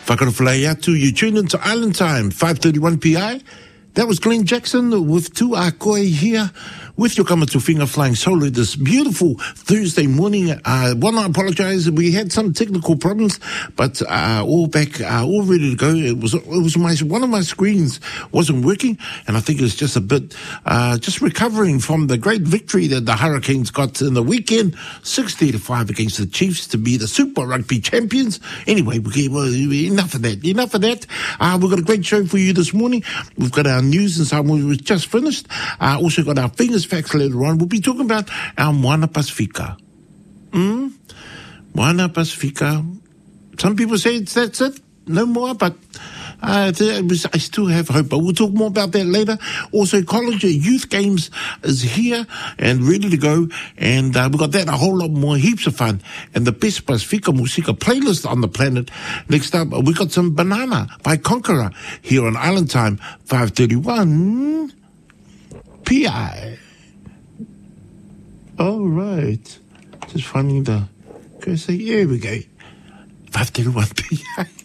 Whakarawhalai atu, you tune into Island Time, 5:31 PI. That was Glenn Jackson with Tu A Koe here with your Kamatu Finger flying solo this beautiful Thursday morning. I apologize. We had some technical problems, but all back, all ready to go. It was one of my screens wasn't working, and I think it's just a bit, just recovering from the great victory that the Hurricanes got in the weekend, 60-5 against the Chiefs to be the Super Rugby champions. Anyway, enough of that. We've got a great show for you this morning. We've got our news and so on. We've just finished. Also got our fingers facts later on. We'll be talking about our Moana Pasifika. Moana Pasifika. Some people say that's it. No more, but I still have hope. But we'll talk more about that later. Also, College Youth Games is here and ready to go. And we've got that and a whole lot more, heaps of fun. And the best Pasifika Musika playlist on the planet. Next up, we got some Banana by Conqueror here on Island Time, 5:31 PI. All right. Just finding the cursor. Here we go. 5:31 PI.